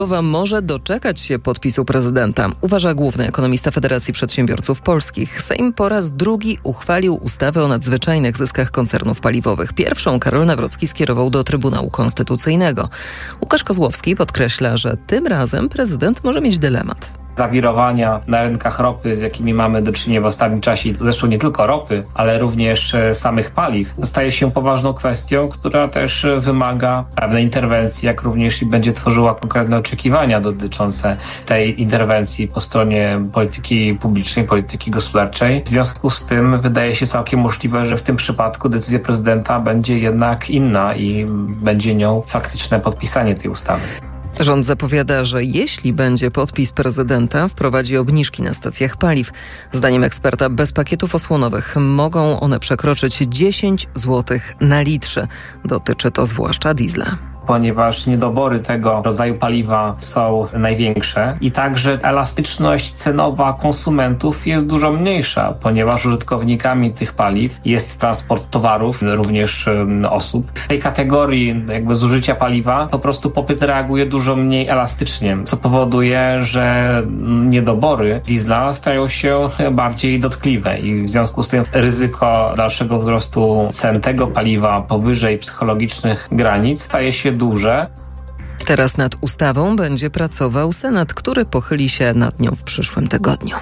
Może doczekać się podpisu prezydenta, uważa główny ekonomista Federacji Przedsiębiorców Polskich. Sejm po raz drugi uchwalił ustawę o nadzwyczajnych zyskach koncernów paliwowych. Pierwszą Karol Nawrocki skierował do Trybunału Konstytucyjnego. Łukasz Kozłowski podkreśla, że tym razem prezydent może mieć dylemat. Zawirowania na rynkach ropy, z jakimi mamy do czynienia w ostatnim czasie, zresztą nie tylko ropy, ale również samych paliw, staje się poważną kwestią, która też wymaga pewnej interwencji, jak również i będzie tworzyła konkretne oczekiwania dotyczące tej interwencji po stronie polityki publicznej, polityki gospodarczej. W związku z tym wydaje się całkiem możliwe, że w tym przypadku decyzja prezydenta będzie jednak inna i będzie nią faktyczne podpisanie tej ustawy. Rząd zapowiada, że jeśli będzie podpis prezydenta, wprowadzi obniżki na stacjach paliw. Zdaniem eksperta bez pakietów osłonowych mogą one przekroczyć 10 zł na litrze. Dotyczy to zwłaszcza diesla. Ponieważ niedobory tego rodzaju paliwa są największe i także elastyczność cenowa konsumentów jest dużo mniejsza, ponieważ użytkownikami tych paliw jest transport towarów, również osób. W tej kategorii zużycia paliwa po prostu popyt reaguje dużo mniej elastycznie, co powoduje, że niedobory diesla stają się bardziej dotkliwe i w związku z tym ryzyko dalszego wzrostu cen tego paliwa powyżej psychologicznych granic staje się duże. Teraz nad ustawą będzie pracował Senat, który pochyli się nad nią w przyszłym tygodniu.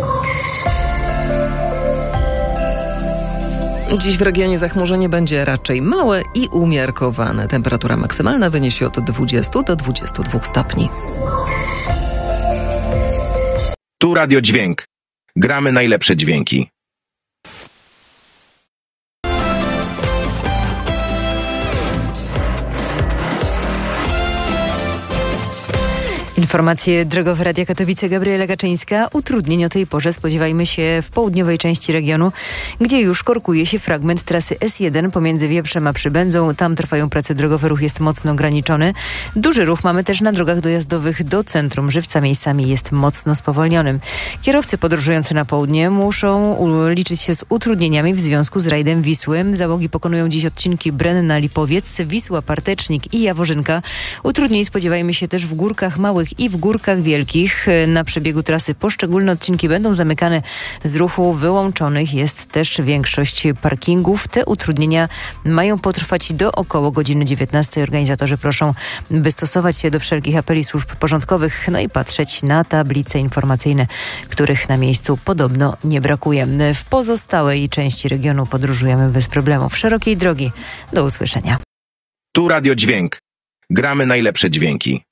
Dziś w regionie zachmurzenie będzie raczej małe i umiarkowane. Temperatura maksymalna wyniesie od 20 do 22 stopni. Tu Radio Dźwięk. Gramy najlepsze dźwięki. Informacje drogowe Radia Katowice, Gabriela Gaczyńska. Utrudnień o tej porze spodziewajmy się w południowej części regionu, gdzie już korkuje się fragment trasy S1 pomiędzy Wieprzem a Przybędzą. Tam trwają prace drogowe, ruch jest mocno ograniczony. Duży ruch mamy też na drogach dojazdowych do centrum Żywca. Miejscami jest mocno spowolnionym. Kierowcy podróżujący na południe muszą liczyć się z utrudnieniami w związku z rajdem Wisły. Załogi pokonują dziś odcinki Brenna-Lipowiec, Wisła-Partecznik i Jaworzynka. Utrudnień spodziewajmy się też w Górkach Małych i w Górkach Wielkich. Na przebiegu trasy poszczególne odcinki będą zamykane z ruchu, wyłączonych jest też większość parkingów. Te utrudnienia mają potrwać do około godziny 19. Organizatorzy proszą, by stosować się do wszelkich apeli służb porządkowych, no i patrzeć na tablice informacyjne, których na miejscu podobno nie brakuje. W pozostałej części regionu podróżujemy bez problemów. Szerokiej drogi. Do usłyszenia. Tu Radio Dźwięk. Gramy najlepsze dźwięki.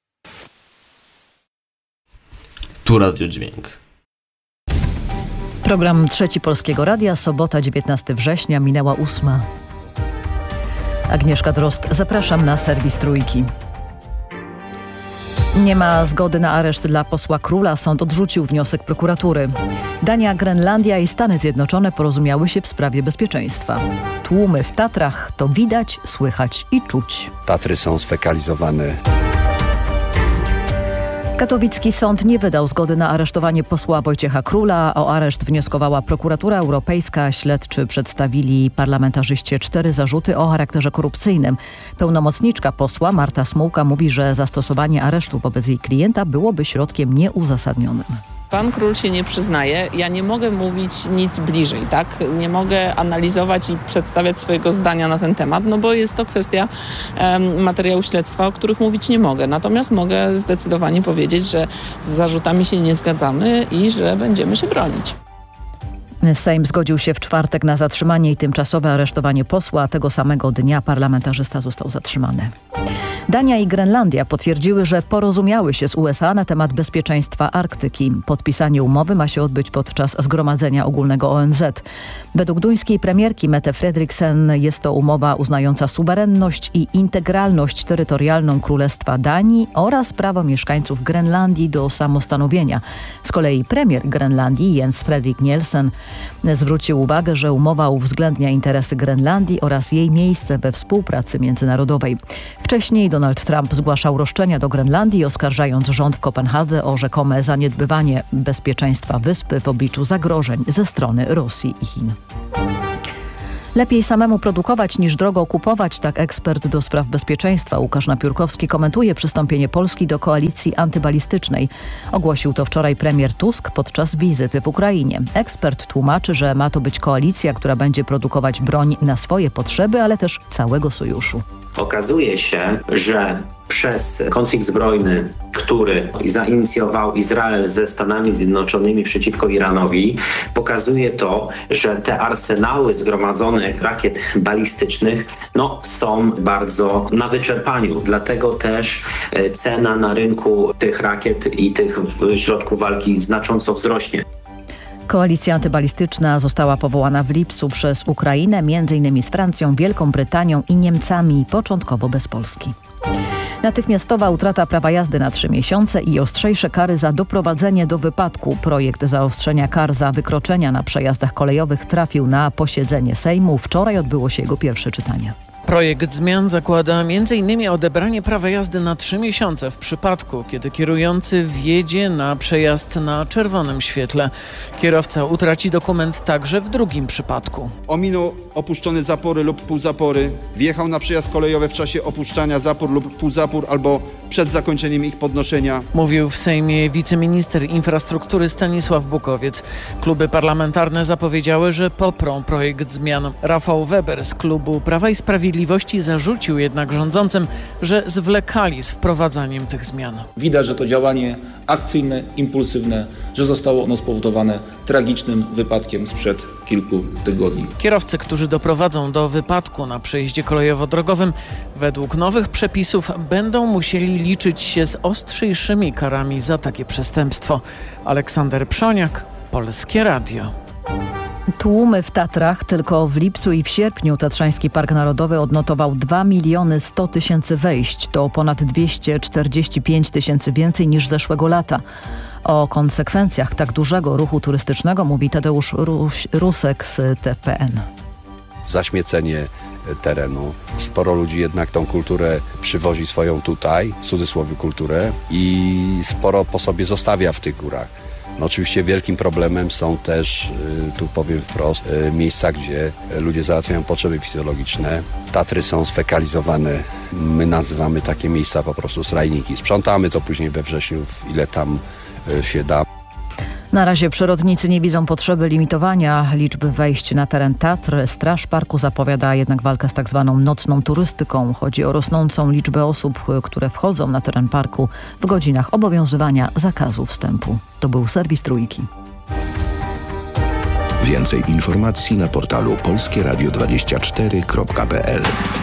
Tu Radio Dźwięk. Program Trzeci Polskiego Radia, sobota 19 września, minęła 8. Agnieszka Drozd, zapraszam na serwis Trójki. Nie ma zgody na areszt dla posła Króla. Sąd odrzucił wniosek prokuratury. Dania, Grenlandia i Stany Zjednoczone porozumiały się w sprawie bezpieczeństwa. Tłumy w Tatrach to widać, słychać i czuć. Tatry są sfekalizowane. Katowicki sąd nie wydał zgody na aresztowanie posła Wojciecha Króla. O areszt wnioskowała prokuratura europejska. Śledczy przedstawili parlamentarzyście 4 zarzuty o charakterze korupcyjnym. Pełnomocniczka posła Marta Smułka mówi, że zastosowanie aresztu wobec jej klienta byłoby środkiem nieuzasadnionym. Pan Król się nie przyznaje, ja nie mogę mówić nic bliżej, tak? Nie mogę analizować i przedstawiać swojego zdania na ten temat, no bo jest to kwestia materiału śledztwa, o których mówić nie mogę. Natomiast mogę zdecydowanie powiedzieć, że z zarzutami się nie zgadzamy i że będziemy się bronić. Sejm zgodził się w czwartek na zatrzymanie i tymczasowe aresztowanie posła. Tego samego dnia parlamentarzysta został zatrzymany. Dania i Grenlandia potwierdziły, że porozumiały się z USA na temat bezpieczeństwa Arktyki. Podpisanie umowy ma się odbyć podczas Zgromadzenia Ogólnego ONZ. Według duńskiej premierki Mette Frederiksen jest to umowa uznająca suwerenność i integralność terytorialną Królestwa Danii oraz prawo mieszkańców Grenlandii do samostanowienia. Z kolei premier Grenlandii Jens Fredrik Nielsen zwrócił uwagę, że umowa uwzględnia interesy Grenlandii oraz jej miejsce we współpracy międzynarodowej. Wcześniej Donald Trump zgłaszał roszczenia do Grenlandii, oskarżając rząd w Kopenhadze o rzekome zaniedbywanie bezpieczeństwa wyspy w obliczu zagrożeń ze strony Rosji i Chin. Lepiej samemu produkować niż drogo kupować, tak ekspert do spraw bezpieczeństwa Łukasz Napiórkowski komentuje przystąpienie Polski do koalicji antybalistycznej. Ogłosił to wczoraj premier Tusk podczas wizyty w Ukrainie. Ekspert tłumaczy, że ma to być koalicja, która będzie produkować broń na swoje potrzeby, ale też całego sojuszu. Okazuje się, że przez konflikt zbrojny, który zainicjował Izrael ze Stanami Zjednoczonymi przeciwko Iranowi, pokazuje to, że te arsenały zgromadzonych rakiet balistycznych są bardzo na wyczerpaniu. Dlatego też cena na rynku tych rakiet i tych środków walki znacząco wzrośnie. Koalicja antybalistyczna została powołana w lipcu przez Ukrainę, m.in. z Francją, Wielką Brytanią i Niemcami, początkowo bez Polski. Natychmiastowa utrata prawa jazdy na 3 miesiące i ostrzejsze kary za doprowadzenie do wypadku. Projekt zaostrzenia kar za wykroczenia na przejazdach kolejowych trafił na posiedzenie Sejmu. Wczoraj odbyło się jego pierwsze czytanie. Projekt zmian zakłada m.in. odebranie prawa jazdy na 3 miesiące w przypadku, kiedy kierujący wjedzie na przejazd na czerwonym świetle. Kierowca utraci dokument także w drugim przypadku. Ominął opuszczone zapory lub półzapory, wjechał na przejazd kolejowy w czasie opuszczania zapór lub półzapór albo przed zakończeniem ich podnoszenia. Mówił w Sejmie wiceminister infrastruktury Stanisław Bukowiec. Kluby parlamentarne zapowiedziały, że poprą projekt zmian. Rafał Weber z klubu Prawa i Sprawiedliwości zarzucił jednak rządzącym, że zwlekali z wprowadzaniem tych zmian. Widać, że to działanie akcyjne, impulsywne, że zostało ono spowodowane tragicznym wypadkiem sprzed kilku tygodni. Kierowcy, którzy doprowadzą do wypadku na przejeździe kolejowo-drogowym, według nowych przepisów będą musieli liczyć się z ostrzejszymi karami za takie przestępstwo. Aleksander Przoniak, Polskie Radio. Tłumy w Tatrach. Tylko w lipcu i w sierpniu Tatrzański Park Narodowy odnotował 2 100 000 wejść. To ponad 245 000 więcej niż zeszłego lata. O konsekwencjach tak dużego ruchu turystycznego mówi Tadeusz Rusek z TVN. Zaśmiecenie terenu. Sporo ludzi jednak tą kulturę przywozi swoją tutaj, w cudzysłowie kulturę, i sporo po sobie zostawia w tych górach. Oczywiście wielkim problemem są też, tu powiem wprost, miejsca, gdzie ludzie załatwiają potrzeby fizjologiczne. Tatry są sfekalizowane. My nazywamy takie miejsca po prostu srajniki. Sprzątamy to później we wrześniu, ile tam się da. Na razie przyrodnicy nie widzą potrzeby limitowania liczby wejść na teren Tatr. Straż Parku zapowiada jednak walkę z tak zwaną nocną turystyką. Chodzi o rosnącą liczbę osób, które wchodzą na teren parku w godzinach obowiązywania zakazu wstępu. To był serwis Trójki. Więcej informacji na portalu polskieradio24.pl.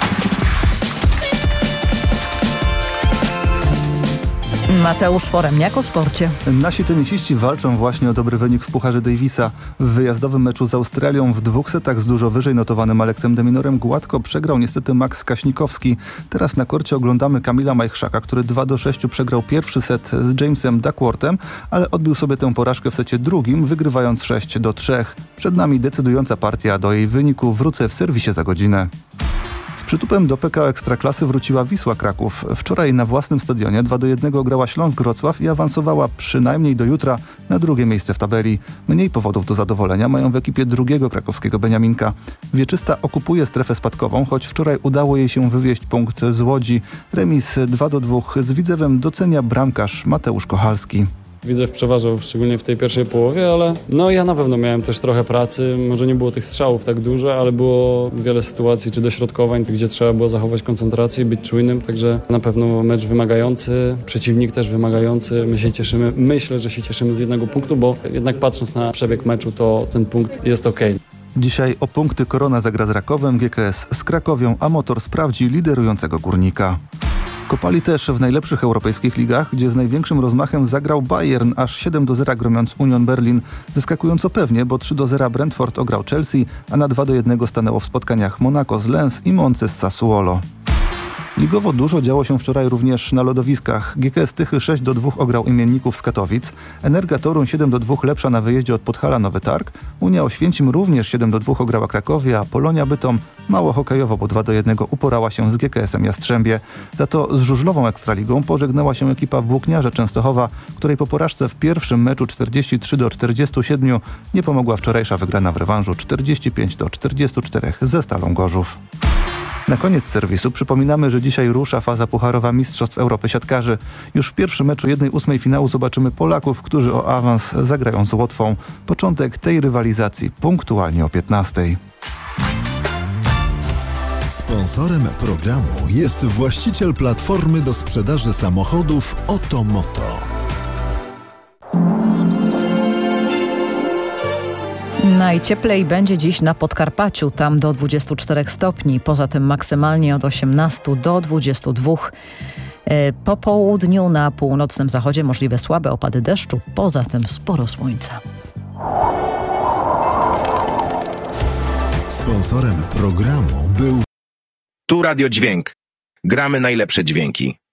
Mateusz Foremniak o sporcie. Nasi tenisiści walczą właśnie o dobry wynik w Pucharze Davisa. W wyjazdowym meczu z Australią w 2 setach z dużo wyżej notowanym Aleksem de Minorem gładko przegrał niestety Max Kaśnikowski. Teraz na korcie oglądamy Kamila Majchrzaka, który 2-6 przegrał pierwszy set z Jamesem Duckworthem, ale odbił sobie tę porażkę w secie drugim, wygrywając 6-3. Przed nami decydująca partia. Do jej wyniku wrócę w serwisie za godzinę. Z przytupem do PKO Ekstraklasy wróciła Wisła Kraków. Wczoraj na własnym stadionie 2-1 grała Śląsk Wrocław i awansowała przynajmniej do jutra na drugie miejsce w tabeli. Mniej powodów do zadowolenia mają w ekipie drugiego krakowskiego Beniaminka. Wieczysta okupuje strefę spadkową, choć wczoraj udało jej się wywieźć punkt z Łodzi. Remis 2-2 z Widzewem docenia bramkarz Mateusz Kochalski. Widzew przeważał, szczególnie w tej pierwszej połowie, ale ja na pewno miałem też trochę pracy. Może nie było tych strzałów tak dużo, ale było wiele sytuacji czy dośrodkowań, gdzie trzeba było zachować koncentrację i być czujnym, także na pewno mecz wymagający, przeciwnik też wymagający. My się cieszymy, myślę, że się cieszymy z 1 punktu, bo jednak patrząc na przebieg meczu, to ten punkt jest okej. Dzisiaj o punkty Korona zagra z Rakowem, GKS z Krakowią, a Motor sprawdzi liderującego Górnika. Kopali też w najlepszych europejskich ligach, gdzie z największym rozmachem zagrał Bayern, aż 7-0 gromiąc Union Berlin. Zaskakująco pewnie, bo 3-0 Brentford ograł Chelsea, a na 2-1 stanęło w spotkaniach Monaco z Lens i Moncy z Sassuolo. Ligowo dużo działo się wczoraj również na lodowiskach. GKS Tychy 6-2 ograł Imienników z Katowic. Energa Toruń 7-2 lepsza na wyjeździe od Podhala Nowy Targ. Unia Oświęcim również 7-2 ograła Krakowie, a Polonia Bytom mało hokejowo, bo 2-1 uporała się z GKS-em Jastrzębie. Za to z żużlową Ekstraligą pożegnała się ekipa Włókniarze Częstochowa, której po porażce w pierwszym meczu 43-47 nie pomogła wczorajsza wygrana w rewanżu 45-44 ze Stalą Gorzów. Na koniec serwisu przypominamy, że dzisiaj rusza faza pucharowa Mistrzostw Europy Siatkarzy. Już w pierwszym meczu 1/8 finału zobaczymy Polaków, którzy o awans zagrają z Łotwą. Początek tej rywalizacji punktualnie o 15:00. Sponsorem programu jest właściciel platformy do sprzedaży samochodów Otomoto. Najcieplej będzie dziś na Podkarpaciu, tam do 24 stopni, poza tym maksymalnie od 18 do 22. Po południu na północnym zachodzie możliwe słabe opady deszczu, poza tym sporo słońca. Sponsorem programu był Tu Radio Dźwięk. Gramy najlepsze dźwięki.